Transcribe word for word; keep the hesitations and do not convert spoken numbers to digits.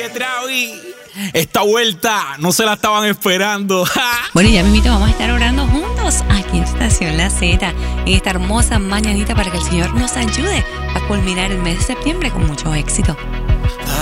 Oye, Travi, esta vuelta no se la estaban esperando. Bueno, ya mismito vamos a estar orando juntos aquí en Estación La Z, en esta hermosa mañanita para que el Señor nos ayude a culminar el mes de septiembre con mucho éxito.